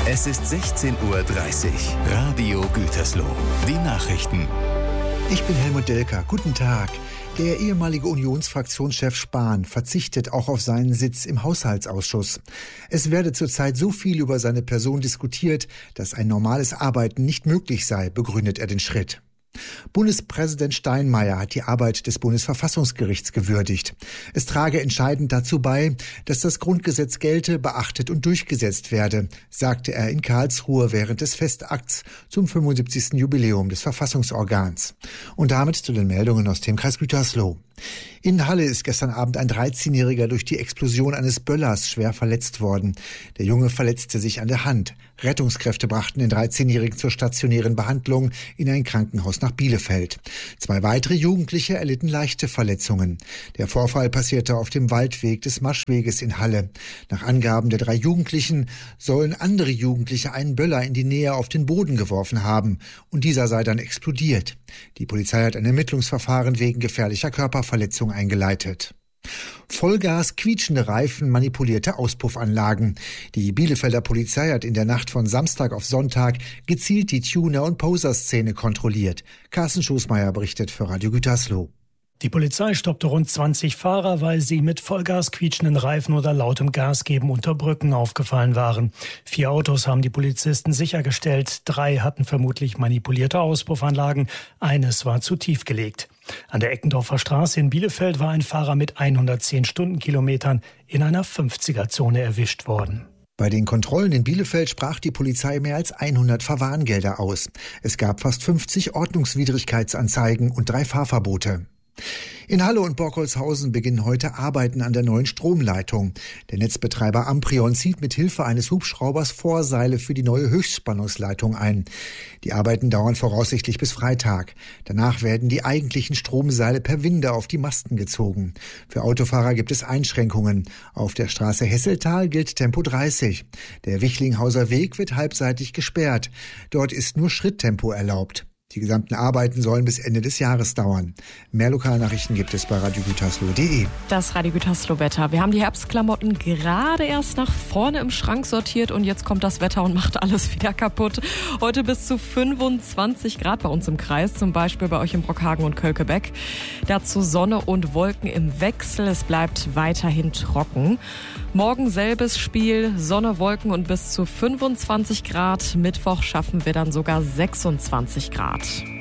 Es ist 16:30 Uhr. Radio Gütersloh. Die Nachrichten. Ich bin Helmut Delker. Guten Tag. Der ehemalige Unionsfraktionschef Spahn verzichtet auch auf seinen Sitz im Haushaltsausschuss. Es werde zurzeit so viel über seine Person diskutiert, dass ein normales Arbeiten nicht möglich sei, begründet er den Schritt. Bundespräsident Steinmeier hat die Arbeit des Bundesverfassungsgerichts gewürdigt. Es trage entscheidend dazu bei, dass das Grundgesetz gelte, beachtet und durchgesetzt werde, sagte er in Karlsruhe während des Festakts zum 75. Jubiläum des Verfassungsorgans. Und damit zu den Meldungen aus dem Kreis Gütersloh. In Halle ist gestern Abend ein 13-Jähriger durch die Explosion eines Böllers schwer verletzt worden. Der Junge verletzte sich an der Hand. Rettungskräfte brachten den 13-Jährigen zur stationären Behandlung in ein Krankenhaus nach Bielefeld. 2 weitere Jugendliche erlitten leichte Verletzungen. Der Vorfall passierte auf dem Waldweg des Maschweges in Halle. Nach Angaben der 3 Jugendlichen sollen andere Jugendliche einen Böller in die Nähe auf den Boden geworfen haben und dieser sei dann explodiert. Die Polizei hat ein Ermittlungsverfahren wegen gefährlicher Körperverletzung eingeleitet. Vollgas, quietschende Reifen, manipulierte Auspuffanlagen. Die Bielefelder Polizei hat in der Nacht von Samstag auf Sonntag gezielt die Tuner- und Poser-Szene kontrolliert. Carsten Schoßmeier berichtet für Radio Gütersloh. Die Polizei stoppte rund 20 Fahrer, weil sie mit Vollgas, quietschenden Reifen oder lautem Gasgeben unter Brücken aufgefallen waren. 4 Autos haben die Polizisten sichergestellt. 3 hatten vermutlich manipulierte Auspuffanlagen. Eines war zu tief gelegt. An der Eckendorfer Straße in Bielefeld war ein Fahrer mit 110 Stundenkilometern in einer 50er-Zone erwischt worden. Bei den Kontrollen in Bielefeld sprach die Polizei mehr als 100 Verwarngelder aus. Es gab fast 50 Ordnungswidrigkeitsanzeigen und 3 Fahrverbote. In Halle und Borkholzhausen beginnen heute Arbeiten an der neuen Stromleitung. Der Netzbetreiber Amprion zieht mit Hilfe eines Hubschraubers Vorseile für die neue Höchstspannungsleitung ein. Die Arbeiten dauern voraussichtlich bis Freitag. Danach werden die eigentlichen Stromseile per Winde auf die Masten gezogen. Für Autofahrer gibt es Einschränkungen. Auf der Straße Hesseltal gilt Tempo 30. Der Wichlinghauser Weg wird halbseitig gesperrt. Dort ist nur Schritttempo erlaubt. Die gesamten Arbeiten sollen bis Ende des Jahres dauern. Mehr Lokalnachrichten gibt es bei radiogütersloh.de. Das Radio Gütersloh-Wetter. Wir haben die Herbstklamotten gerade erst nach vorne im Schrank sortiert und jetzt kommt das Wetter und macht alles wieder kaputt. Heute bis zu 25 Grad bei uns im Kreis, zum Beispiel bei euch in Brockhagen und Kölkebeck. Dazu Sonne und Wolken im Wechsel. Es bleibt weiterhin trocken. Morgen selbes Spiel, Sonne, Wolken und bis zu 25 Grad. Mittwoch schaffen wir dann sogar 26 Grad.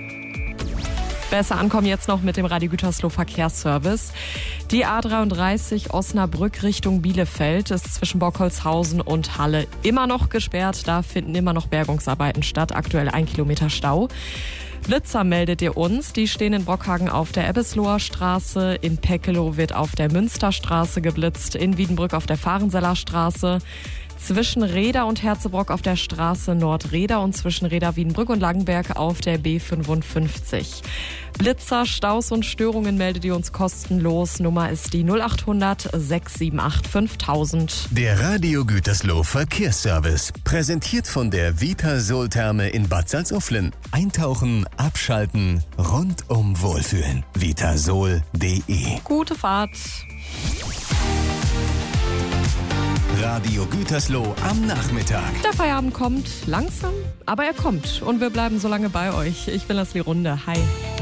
Besser ankommen jetzt noch mit dem Radio Gütersloh Verkehrsservice. Die A33 Osnabrück Richtung Bielefeld ist zwischen Borkholzhausen und Halle immer noch gesperrt. Da finden immer noch Bergungsarbeiten statt. Aktuell 1 Kilometer Stau. Blitzer meldet ihr uns. Die stehen in Brockhagen auf der Ebbesloher Straße. In Peckelow wird auf der Münsterstraße geblitzt. In Wiedenbrück auf der Fahrenseller Straße. Zwischen Reda und Herzebrock auf der Straße Nordreda und zwischen Reda, Wiedenbrück und Langenberg auf der B55. Blitzer, Staus und Störungen meldet ihr uns kostenlos. Nummer ist die 0800 678 5000. Der Radio Gütersloh Verkehrsservice. Präsentiert von der Vitasol-Therme in Bad Salzuflen. Eintauchen, abschalten, rundum wohlfühlen. Vitasol.de. Gute Fahrt. Radio Gütersloh am Nachmittag. Der Feierabend kommt langsam, aber er kommt. Und wir bleiben so lange bei euch. Ich bin Leslie Runde. Hi.